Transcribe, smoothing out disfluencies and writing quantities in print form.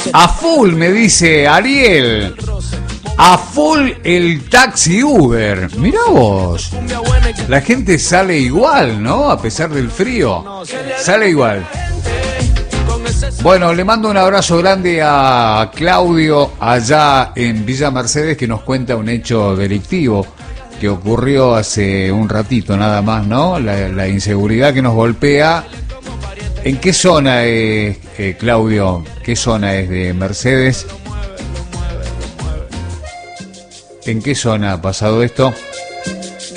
A full, me dice Ariel. A full el taxi Uber. Mirá vos. La gente sale igual, ¿no? A pesar del frío. Sale igual. Bueno, le mando un abrazo grande a Claudio allá en Villa Mercedes, que nos cuenta un hecho delictivo que ocurrió hace un ratito nada más, ¿no? La inseguridad que nos golpea. ¿En qué zona es, Claudio? ¿Qué zona es de Mercedes? ¿En qué zona ha pasado esto?